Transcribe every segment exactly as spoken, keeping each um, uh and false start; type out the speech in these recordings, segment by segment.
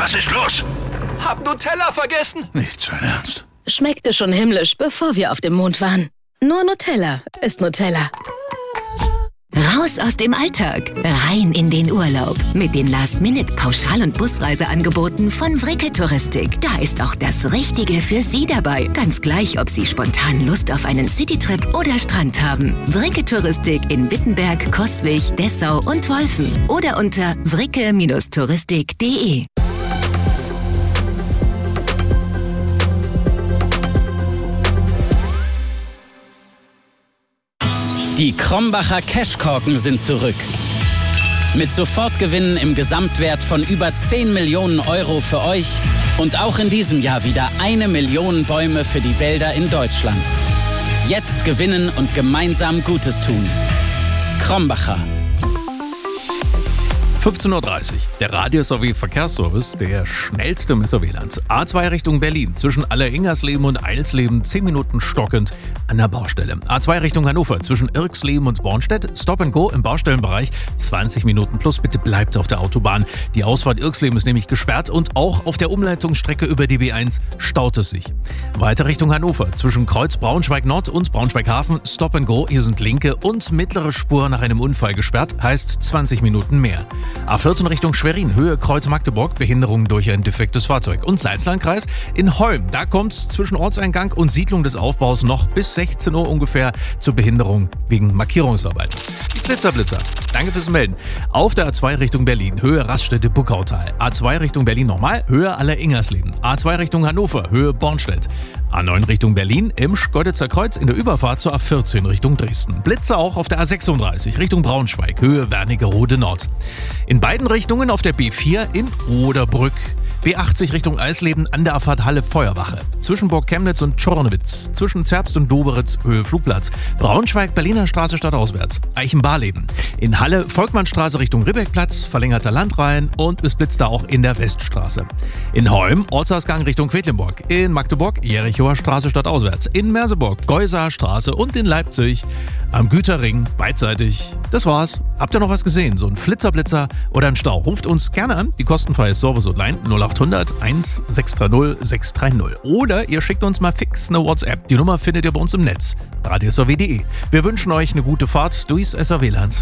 Was ist los? Hab Nutella vergessen. Nicht sein Ernst. Schmeckte schon himmlisch, bevor wir auf dem Mond waren. Nur Nutella ist Nutella. Raus aus dem Alltag, rein in den Urlaub. Mit den Last-Minute-Pauschal- und Busreiseangeboten von Vricke Touristik. Da ist auch das Richtige für Sie dabei. Ganz gleich, ob Sie spontan Lust auf einen Citytrip oder Strand haben. Vricke Touristik in Wittenberg, Coswig, Dessau und Wolfen. Oder unter vricke Touristik punkt de. Die Krombacher Cashkorken sind zurück. Mit Sofortgewinnen im Gesamtwert von über zehn Millionen Euro für euch und auch in diesem Jahr wieder eine Million Bäume für die Wälder in Deutschland. Jetzt gewinnen und gemeinsam Gutes tun. Krombacher. fünfzehn Uhr dreißig. Der Radio-S A W-Verkehrsservice, der schnellste im S A W-Land. A zwei Richtung Berlin, zwischen Alleringersleben und Eilsleben, zehn Minuten stockend an der Baustelle. A zwei Richtung Hannover, zwischen Irksleben und Bornstedt, Stop and Go im Baustellenbereich, zwanzig Minuten plus. Bitte bleibt auf der Autobahn. Die Ausfahrt Irksleben ist nämlich gesperrt und auch auf der Umleitungsstrecke über die B eins staut es sich. Weiter Richtung Hannover, zwischen Kreuz Braunschweig Nord und Braunschweig Hafen, Stop and Go. Hier sind linke und mittlere Spur nach einem Unfall gesperrt, heißt zwanzig Minuten mehr. A vierzehn Richtung Schwerin, Höhe Kreuz Magdeburg, Behinderung durch ein defektes Fahrzeug. Und Salzlandkreis in Holm, da kommt es zwischen Ortseingang und Siedlung des Aufbaus noch bis sechzehn Uhr ungefähr zur Behinderung wegen Markierungsarbeiten. Blitzer, Blitzer. Danke fürs Melden. Auf der A zwei Richtung Berlin, Höhe Raststätte-Buckautal. A zwei Richtung Berlin nochmal, Höhe Alleringersleben. A zwei Richtung Hannover, Höhe Bornstedt. A neun Richtung Berlin, im Schkeuditzer Kreuz in der Überfahrt zur A vierzehn Richtung Dresden. Blitzer auch auf der A sechsunddreißig Richtung Braunschweig, Höhe Wernigerode Nord. In beiden Richtungen auf der B vier in Oderbrück. B achtzig Richtung Eisleben an der Abfahrt Halle Feuerwache. Zwischen Burg Chemnitz und Czornowitz. Zwischen Zerbst und Doberitz, Höhe Flugplatz. Braunschweig, Berliner Straße stadtauswärts. Eichenbarleben. In Halle Volkmannstraße Richtung Ribbeckplatz, verlängerter Landrhein und es blitzt da auch in der Weststraße. In Holm Ortsausgang Richtung Quedlinburg. In Magdeburg Jerichower Straße stadtauswärts. In Merseburg Geusaer Straße und in Leipzig am Güterring beidseitig. Das war's. Habt ihr noch was gesehen? So ein Flitzerblitzer oder ein Stau? Ruft uns gerne an. Die kostenfreie Service-Hotline null achthundert eins sechs drei null sechs drei null. Oder ihr schickt uns mal fix eine WhatsApp. Die Nummer findet ihr bei uns im Netz. radio S A W punkt de. Wir wünschen euch eine gute Fahrt durchs S A W-Land.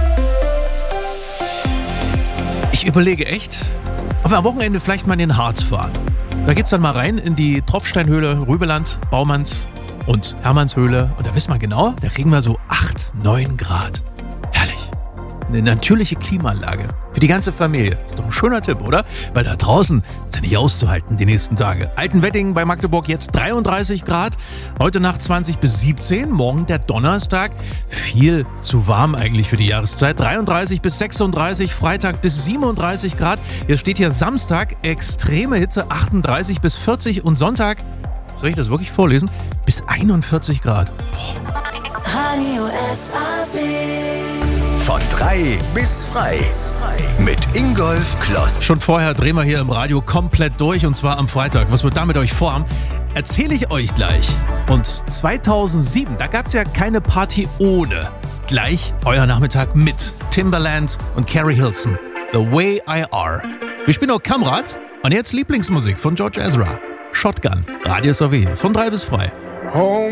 Ich überlege echt, ob wir am Wochenende vielleicht mal in den Harz fahren. Da geht's dann mal rein in die Tropfsteinhöhle, Rübeland, Baumanns und Hermannshöhle. Und da wissen wir genau, da kriegen wir so acht, neun Grad. Herrlich. Eine natürliche Klimaanlage. Für die ganze Familie. Ist doch ein schöner Tipp, oder? Weil da draußen ist ja nicht auszuhalten die nächsten Tage. Altenwedding bei Magdeburg jetzt dreiunddreißig Grad. Heute Nacht zwanzig bis siebzehn. Morgen der Donnerstag. Viel zu warm eigentlich für die Jahreszeit. dreiunddreißig bis sechsunddreißig. Freitag bis siebenunddreißig Grad. Jetzt steht hier Samstag extreme Hitze. achtunddreißig bis vierzig. Und Sonntag, soll ich das wirklich vorlesen? Bis einundvierzig Grad. Boah. Radio S A W. Von drei bis frei. Mit Ingolf Kloss. Schon vorher drehen wir hier im Radio komplett durch und zwar am Freitag. Was wir da mit euch vorhaben, erzähle ich euch gleich. Und zweitausendsieben, da gab es ja keine Party ohne. Gleich euer Nachmittag mit Timbaland und Carrie Hilson. The Way I Are. Wir spielen auch Kamrat und jetzt Lieblingsmusik von George Ezra. Shotgun. Radio S A W. Von drei bis frei. Home.